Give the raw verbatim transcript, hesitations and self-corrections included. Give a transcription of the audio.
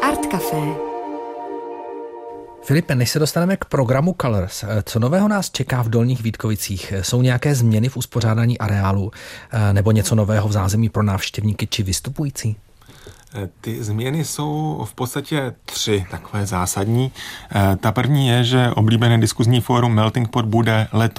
Art Café. Filipe, než se dostaneme k programu Colors, co nového nás čeká v Dolních Vítkovicích? Jsou nějaké změny v uspořádání areálu nebo něco nového v zázemí pro návštěvníky či vystupující? Ty změny jsou v podstatě tři takové zásadní. Ta první je, že oblíbené diskuzní fórum Melting Pot bude letos